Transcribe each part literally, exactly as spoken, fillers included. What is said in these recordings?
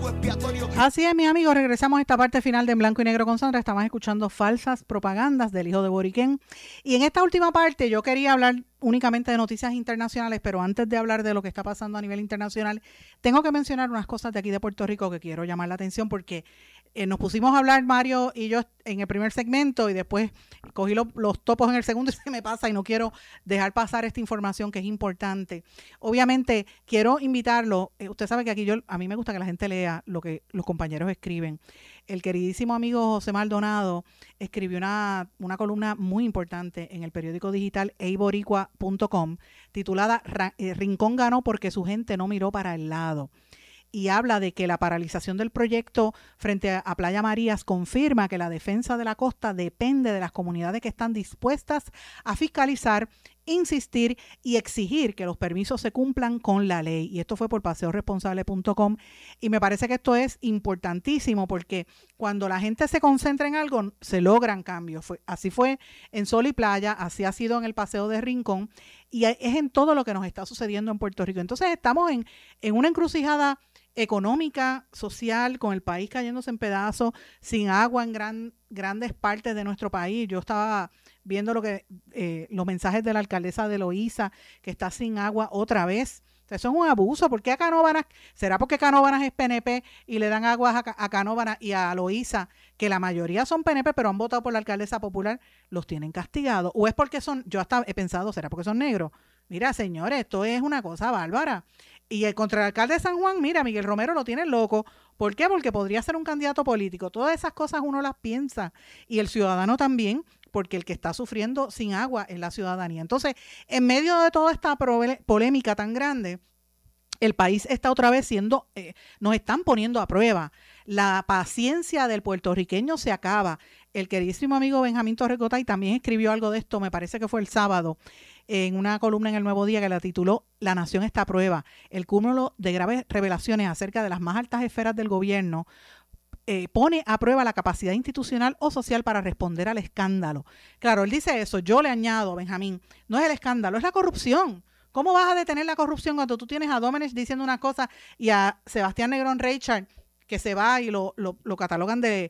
chivo expiatorio. Así es, mis amigos, regresamos a esta parte final de En Blanco y Negro con Sandra. Estamos escuchando falsas propagandas del hijo de Boriquén. Y en esta última parte yo quería hablar únicamente de noticias internacionales, pero antes de hablar de lo que está pasando a nivel internacional, tengo que mencionar unas cosas de aquí de Puerto Rico que quiero llamar la atención porque eh, nos pusimos a hablar, Mario y yo, en el primer segmento y después cogí lo, los topos en el segundo y se me pasa y no quiero dejar pasar esta información que es importante. Obviamente, quiero invitarlo, eh, usted sabe que aquí yo, a mí me gusta que la gente lea lo que los compañeros escriben. El queridísimo amigo José Maldonado escribió una, una columna muy importante en el periódico digital ey boricua punto com titulada Rincón ganó porque su gente no miró para el lado. Y habla de que la paralización del proyecto frente a, a Playa Marías confirma que la defensa de la costa depende de las comunidades que están dispuestas a fiscalizar, insistir y exigir que los permisos se cumplan con la ley. Y esto fue por paseo responsable punto com y me parece que esto es importantísimo porque cuando la gente se concentra en algo se logran cambios. Fue, así fue en Sol y Playa, así ha sido en el Paseo de Rincón y es en todo lo que nos está sucediendo en Puerto Rico. Entonces estamos en, en una encrucijada económica, social, con el país cayéndose en pedazos, sin agua en gran, grandes partes de nuestro país. Yo estaba viendo lo que eh, los mensajes de la alcaldesa de Loíza, que está sin agua otra vez. O sea, eso es un abuso. ¿Por qué a Canóvanas? ¿Será porque Canóvanas es P N P y le dan agua a, a Canóvanas y a Loíza, que la mayoría son P N P, pero han votado por la alcaldesa popular, los tienen castigados? ¿O es porque son, yo hasta he pensado, ¿será porque son negros? Mira, señores, esto es una cosa bárbara. Y el contra el alcalde de San Juan, mira, Miguel Romero lo tiene loco. ¿Por qué? Porque podría ser un candidato político. Todas esas cosas uno las piensa. Y el ciudadano también, porque el que está sufriendo sin agua es la ciudadanía. Entonces, en medio de toda esta polémica tan grande, el país está otra vez siendo, eh, nos están poniendo a prueba. La paciencia del puertorriqueño se acaba. El queridísimo amigo Benjamín Torrecotay también escribió algo de esto, me parece que fue el sábado, en una columna en El Nuevo Día que la tituló La nación está a prueba. El cúmulo de graves revelaciones acerca de las más altas esferas del gobierno eh, pone a prueba la capacidad institucional o social para responder al escándalo. Claro, él dice eso, yo le añado, Benjamín, no es el escándalo, es la corrupción. ¿Cómo vas a detener la corrupción cuando tú tienes a Domenech diciendo una cosa y a Sebastián Negrón Reichard que se va y lo, lo, lo catalogan de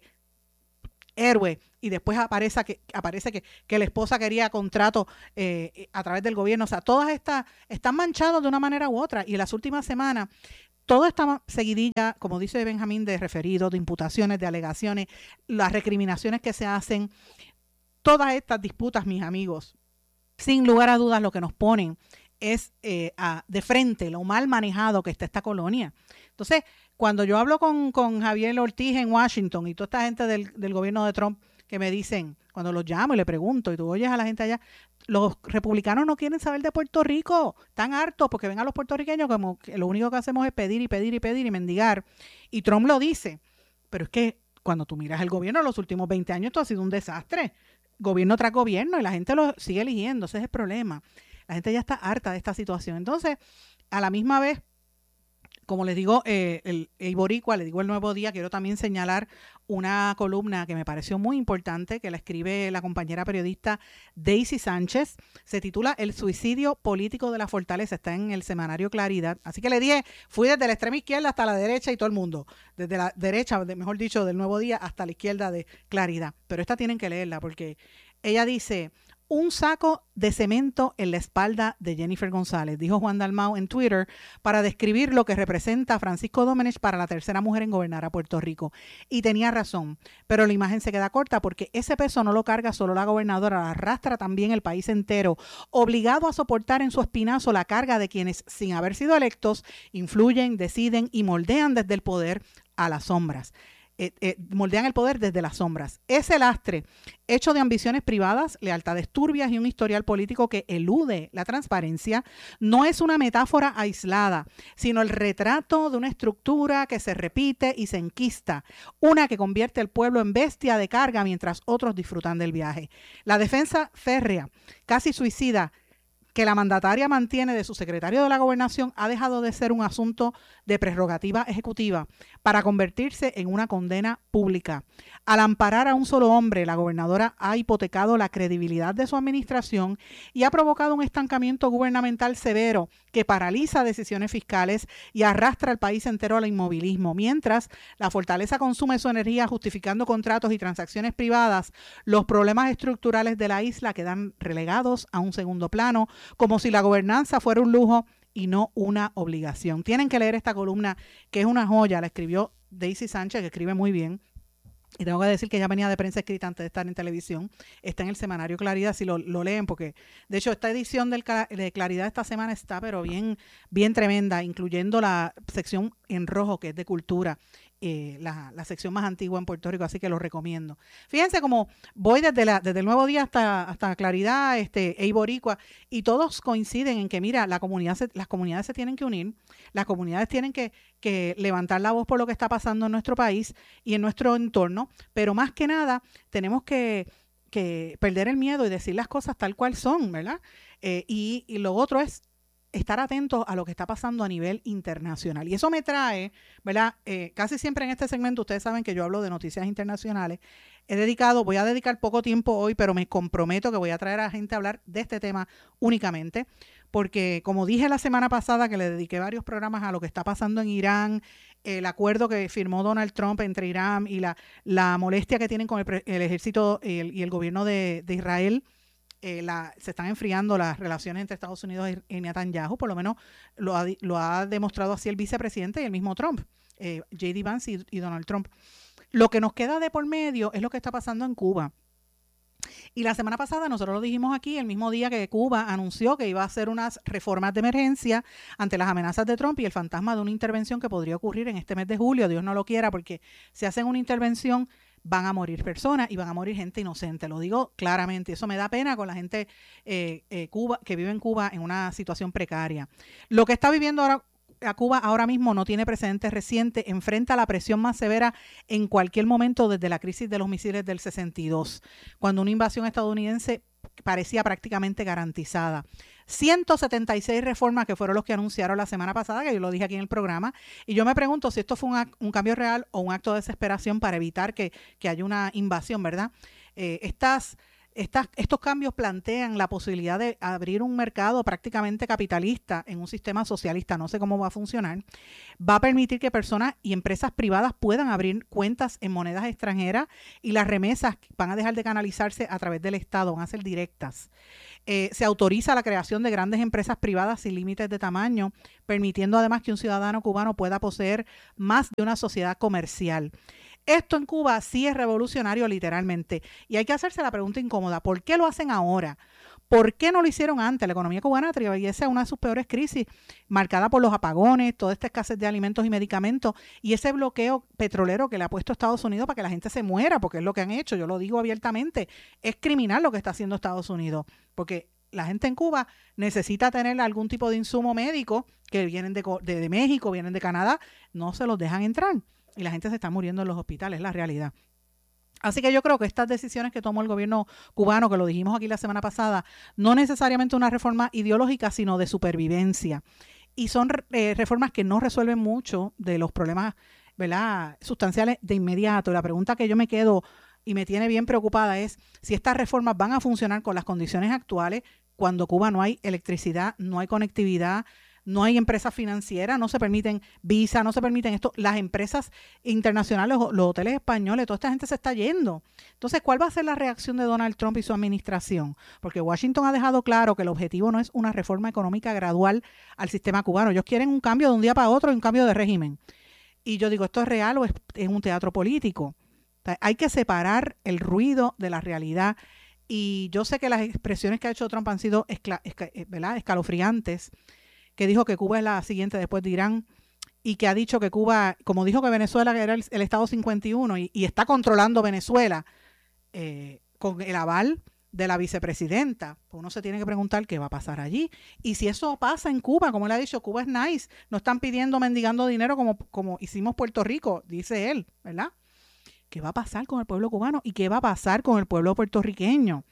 héroe y después aparece que aparece que, que la esposa quería contrato eh, a través del gobierno? O sea, todas estas están manchadas de una manera u otra y en las últimas semanas todo está seguidilla, como dice Benjamín, de referidos, de imputaciones, de alegaciones, las recriminaciones que se hacen, todas estas disputas, mis amigos, sin lugar a dudas lo que nos ponen es eh, a, de frente lo mal manejado que está esta colonia. Entonces, cuando yo hablo con, con Javier Ortiz en Washington y toda esta gente del, del gobierno de Trump que me dicen, cuando los llamo y le pregunto y tú oyes a la gente allá, los republicanos no quieren saber de Puerto Rico, están hartos porque ven a los puertorriqueños como que lo único que hacemos es pedir y pedir y pedir y mendigar. Y Trump lo dice, pero es que cuando tú miras el gobierno de los últimos veinte años, esto ha sido un desastre, gobierno tras gobierno, y la gente lo sigue eligiendo, ese es el problema. La gente ya está harta de esta situación. Entonces, a la misma vez, como les digo, eh, el, el Boricua, le digo El Nuevo Día, quiero también señalar una columna que me pareció muy importante, que la escribe la compañera periodista Daisy Sánchez. Se titula El suicidio político de la fortaleza. Está en el semanario Claridad. Así que le dije, fui desde la extrema izquierda hasta la derecha y todo el mundo. Desde la derecha, mejor dicho, del Nuevo Día hasta la izquierda de Claridad. Pero esta tienen que leerla porque ella dice: un saco de cemento en la espalda de Jennifer González, dijo Juan Dalmau en Twitter para describir lo que representa Francisco Domenech para la tercera mujer en gobernar a Puerto Rico. Y tenía razón, pero la imagen se queda corta porque ese peso no lo carga solo la gobernadora, lo arrastra también el país entero, obligado a soportar en su espinazo la carga de quienes, sin haber sido electos, influyen, deciden y moldean desde el poder a las sombras. Eh, eh, moldean el poder desde las sombras. Ese lastre, hecho de ambiciones privadas, lealtades turbias y un historial político que elude la transparencia, no es una metáfora aislada, sino el retrato de una estructura que se repite y se enquista, una que convierte al pueblo en bestia de carga mientras otros disfrutan del viaje. La defensa férrea, casi suicida, que la mandataria mantiene de su secretario de la Gobernación ha dejado de ser un asunto de prerrogativa ejecutiva para convertirse en una condena pública. Al amparar a un solo hombre, la gobernadora ha hipotecado la credibilidad de su administración y ha provocado un estancamiento gubernamental severo que paraliza decisiones fiscales y arrastra al país entero al inmovilismo. Mientras la fortaleza consume su energía justificando contratos y transacciones privadas, los problemas estructurales de la isla quedan relegados a un segundo plano, como si la gobernanza fuera un lujo y no una obligación. Tienen que leer esta columna, que es una joya, la escribió Daisy Sánchez, que escribe muy bien. Y tengo que decir que ella venía de prensa escrita antes de estar en televisión. Está en el semanario Claridad, si lo, lo leen, porque de hecho esta edición del, de Claridad esta semana está pero bien, bien tremenda, incluyendo la sección en rojo, que es de cultura, eh, la, la sección más antigua en Puerto Rico, así que lo recomiendo. Fíjense cómo voy desde, la, desde el Nuevo Día hasta, hasta Claridad, este, e Boricua, y todos coinciden en que, mira, la comunidad se, las comunidades se tienen que unir, las comunidades tienen que, que levantar la voz por lo que está pasando en nuestro país y en nuestro entorno, pero más que nada tenemos que, que perder el miedo y decir las cosas tal cual son, ¿verdad? Eh, y, y lo otro es estar atentos a lo que está pasando a nivel internacional. Y eso me trae, ¿verdad? Eh, casi siempre en este segmento, ustedes saben que yo hablo de noticias internacionales. He dedicado, voy a dedicar poco tiempo hoy, pero me comprometo que voy a traer a gente a hablar de este tema únicamente, porque como dije la semana pasada que le dediqué varios programas a lo que está pasando en Irán, el acuerdo que firmó Donald Trump entre Irán y la, la molestia que tienen con el, el ejército el, y el gobierno de, de Israel, Eh, la, se están enfriando las relaciones entre Estados Unidos y, y Netanyahu, por lo menos lo ha, lo ha demostrado así el vicepresidente y el mismo Trump, eh, J D Vance y, y Donald Trump. Lo que nos queda de por medio es lo que está pasando en Cuba. Y la semana pasada nosotros lo dijimos aquí, el mismo día que Cuba anunció que iba a hacer unas reformas de emergencia ante las amenazas de Trump y el fantasma de una intervención que podría ocurrir en este mes de julio, Dios no lo quiera, porque si hacen una intervención van a morir personas y van a morir gente inocente, lo digo claramente, eso me da pena con la gente eh, eh, Cuba, que vive en Cuba en una situación precaria. Lo que está viviendo ahora a Cuba ahora mismo no tiene precedentes recientes, enfrenta la presión más severa en cualquier momento desde la crisis de los misiles del sesenta y dos, cuando una invasión estadounidense parecía prácticamente garantizada. ciento setenta y seis reformas que fueron los que anunciaron la semana pasada, que yo lo dije aquí en el programa, y yo me pregunto si esto fue un, un cambio real o un acto de desesperación para evitar que, que haya una invasión, ¿verdad? Eh, estas Estas, estos cambios plantean la posibilidad de abrir un mercado prácticamente capitalista en un sistema socialista, no sé cómo va a funcionar. Va a permitir que personas y empresas privadas puedan abrir cuentas en monedas extranjeras y las remesas van a dejar de canalizarse a través del Estado, van a ser directas. Eh, se autoriza la creación de grandes empresas privadas sin límites de tamaño, permitiendo además que un ciudadano cubano pueda poseer más de una sociedad comercial. Esto en Cuba sí es revolucionario literalmente y hay que hacerse la pregunta incómoda, ¿por qué lo hacen ahora? ¿Por qué no lo hicieron antes? La economía cubana atraviesa una de sus peores crisis, marcada por los apagones, toda esta escasez de alimentos y medicamentos y ese bloqueo petrolero que le ha puesto Estados Unidos para que la gente se muera, porque es lo que han hecho, yo lo digo abiertamente, es criminal lo que está haciendo Estados Unidos, porque la gente en Cuba necesita tener algún tipo de insumo médico que vienen de, de, de México, vienen de Canadá, no se los dejan entrar. Y la gente se está muriendo en los hospitales, es la realidad. Así que yo creo que estas decisiones que tomó el gobierno cubano, que lo dijimos aquí la semana pasada, no necesariamente una reforma ideológica, sino de supervivencia. Y son eh, reformas que no resuelven mucho de los problemas, ¿verdad?, sustanciales de inmediato. La pregunta que yo me quedo y me tiene bien preocupada es si estas reformas van a funcionar con las condiciones actuales, cuando Cuba no hay electricidad, no hay conectividad, no hay empresas financieras, no se permiten visas, no se permiten esto. Las empresas internacionales, los hoteles españoles, toda esta gente se está yendo. Entonces, ¿cuál va a ser la reacción de Donald Trump y su administración? Porque Washington ha dejado claro que el objetivo no es una reforma económica gradual al sistema cubano. Ellos quieren un cambio de un día para otro y un cambio de régimen. Y yo digo, ¿esto es real o es, es un teatro político? O sea, hay que separar el ruido de la realidad. Y yo sé que las expresiones que ha hecho Trump han sido escla, esca, ¿verdad?, escalofriantes, que dijo que Cuba es la siguiente después de Irán y que ha dicho que Cuba, como dijo que Venezuela era el, el Estado cincuenta y uno y, y está controlando Venezuela eh, con el aval de la vicepresidenta, uno se tiene que preguntar qué va a pasar allí. Y si eso pasa en Cuba, como él ha dicho, Cuba es nice, no están pidiendo, mendigando dinero como, como hicimos Puerto Rico, dice él, ¿verdad? ¿Qué va a pasar con el pueblo cubano y qué va a pasar con el pueblo puertorriqueño?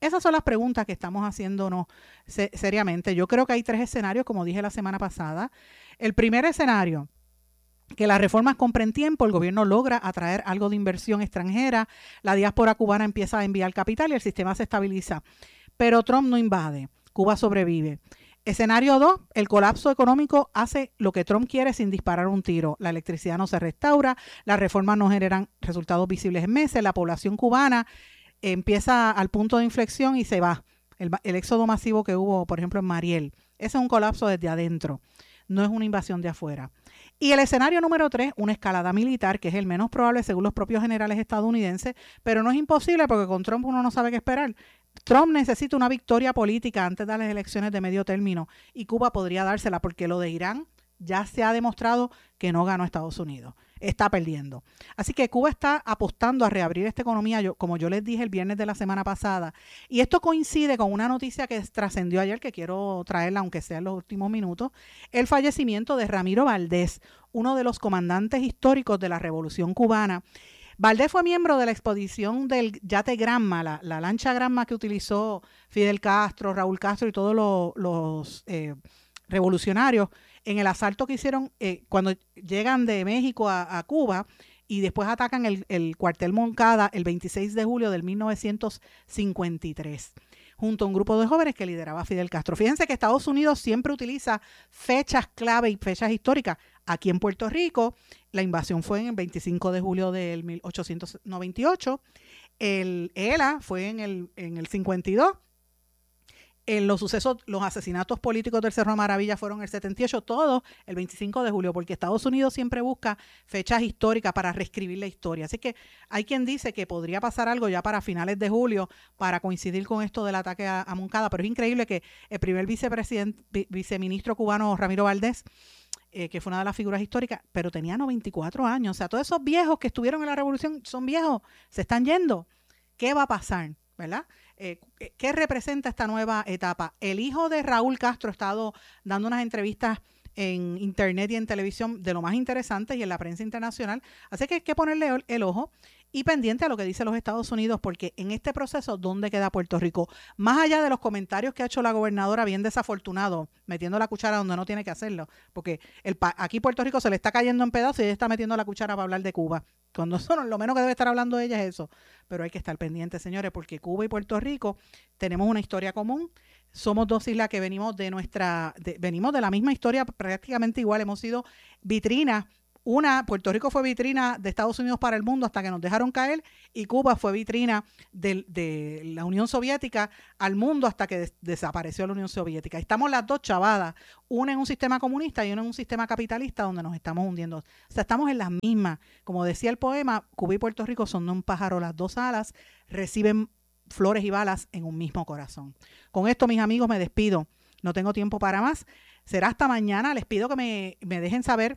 Esas son las preguntas que estamos haciéndonos se- seriamente. Yo creo que hay tres escenarios, como dije la semana pasada. El primer escenario, que las reformas compren tiempo, el gobierno logra atraer algo de inversión extranjera, la diáspora cubana empieza a enviar capital y el sistema se estabiliza. Pero Trump no invade, Cuba sobrevive. Escenario dos, el colapso económico hace lo que Trump quiere sin disparar un tiro. La electricidad no se restaura, las reformas no generan resultados visibles en meses, la población cubana empieza al punto de inflexión y se va. El, el éxodo masivo que hubo, por ejemplo, en Mariel. Ese es un colapso desde adentro, no es una invasión de afuera. Y el escenario número tres, una escalada militar, que es el menos probable según los propios generales estadounidenses, pero no es imposible porque con Trump uno no sabe qué esperar. Trump necesita una victoria política antes de las elecciones de medio término y Cuba podría dársela porque lo de Irán ya se ha demostrado que no ganó Estados Unidos, está perdiendo. Así que Cuba está apostando a reabrir esta economía, yo, como yo les dije el viernes de la semana pasada, y esto coincide con una noticia que trascendió ayer, que quiero traerla aunque sea en los últimos minutos, el fallecimiento de Ramiro Valdés, uno de los comandantes históricos de la Revolución Cubana. Valdés fue miembro de la expedición del yate Granma, la, la lancha Granma que utilizó Fidel Castro, Raúl Castro y todos los, los eh, revolucionarios en el asalto que hicieron eh, cuando llegan de México a, a Cuba y después atacan el, el cuartel Moncada el veintiséis de julio del mil novecientos cincuenta y tres, junto a un grupo de jóvenes que lideraba Fidel Castro. Fíjense que Estados Unidos siempre utiliza fechas clave y fechas históricas. Aquí en Puerto Rico, la invasión fue en el veinticinco de julio del mil ochocientos noventa y ocho, el E L A fue en el, en el cincuenta y dos, en los sucesos, los asesinatos políticos del Cerro Maravilla fueron el setenta y ocho, todos el veinticinco de julio, porque Estados Unidos siempre busca fechas históricas para reescribir la historia. Así que hay quien dice que podría pasar algo ya para finales de julio para coincidir con esto del ataque a, a Moncada, pero es increíble que el primer vicepresidente, viceministro cubano Ramiro Valdés, eh, que fue una de las figuras históricas, pero tenía noventa y cuatro años. O sea, todos esos viejos que estuvieron en la revolución son viejos, se están yendo. ¿Qué va a pasar? ¿Verdad? Eh, ¿Qué representa esta nueva etapa? El hijo de Raúl Castro ha estado dando unas entrevistas en internet y en televisión de lo más interesantes y en la prensa internacional. Así que hay que ponerle el, el ojo y pendiente a lo que dicen los Estados Unidos, porque en este proceso, ¿dónde queda Puerto Rico? Más allá de los comentarios que ha hecho la gobernadora, bien desafortunado, metiendo la cuchara donde no tiene que hacerlo, porque el, aquí Puerto Rico se le está cayendo en pedazos y ella está metiendo la cuchara para hablar de Cuba. Cuando son, lo menos que debe estar hablando de ella es eso. Pero hay que estar pendientes, señores, porque Cuba y Puerto Rico tenemos una historia común. Somos dos islas que venimos de nuestra, de, venimos de la misma historia prácticamente igual. Hemos sido vitrinas. Una, Puerto Rico fue vitrina de Estados Unidos para el mundo hasta que nos dejaron caer, y Cuba fue vitrina de, de la Unión Soviética al mundo hasta que des, desapareció la Unión Soviética. Estamos las dos chavadas, una en un sistema comunista y una en un sistema capitalista donde nos estamos hundiendo. O sea, estamos en las mismas. Como decía el poema, Cuba y Puerto Rico son de un pájaro las dos alas, reciben flores y balas en un mismo corazón. Con esto, mis amigos, me despido. No tengo tiempo para más. Será hasta mañana. Les pido que me, me dejen saber